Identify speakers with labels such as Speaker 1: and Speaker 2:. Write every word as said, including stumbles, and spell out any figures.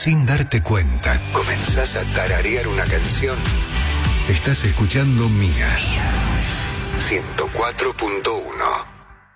Speaker 1: sin darte cuenta, comenzás a tararear una canción. Estás escuchando Mía ciento cuatro punto uno.